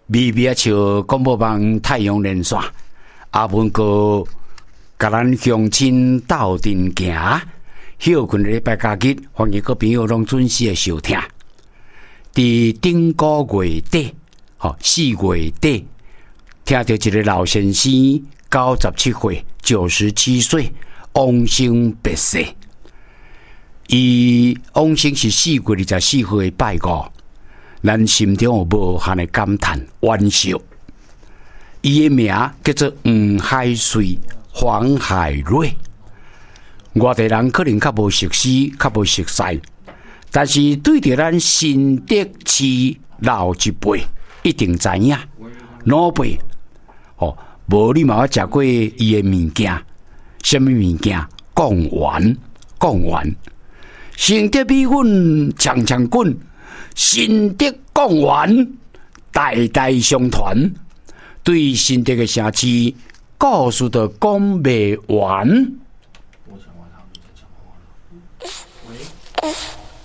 微微像广播网太阳连线，阿文哥甲咱乡亲斗阵行，休困礼拜假日，欢迎各朋友拢准时的收听。伫顶个月底，4月底，听到一个老先生，97岁，97岁，往生别世。伊往生是4月24号的拜五。咱心中有无限的感叹惋惜。伊的名叫做黄海瑞、黄海瑞。外地人可能较无熟悉、较无熟悉，但是对着咱新竹市老一辈一定知影。老辈无你嘛食过伊的物件，什么物件？贡丸，新竹米粉强强滚。新竹贡丸代代相传，对新竹的城市故事都讲不完。